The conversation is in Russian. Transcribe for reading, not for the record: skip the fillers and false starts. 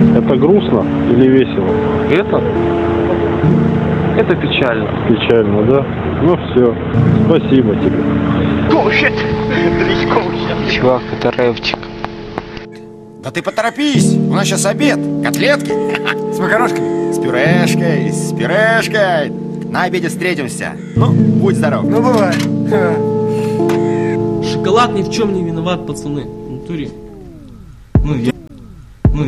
Это грустно или весело? Это печально. Печально, да? Ну все. Спасибо тебе. Чувак, это рэпчик. Да ты поторопись, у нас сейчас обед. Котлетки с макарошками, с пюрешкой. На обеде встретимся. Ну, будь здоров. Ну, бывай. Шоколад ни в чем не виноват, пацаны. В натуре. Ну, я...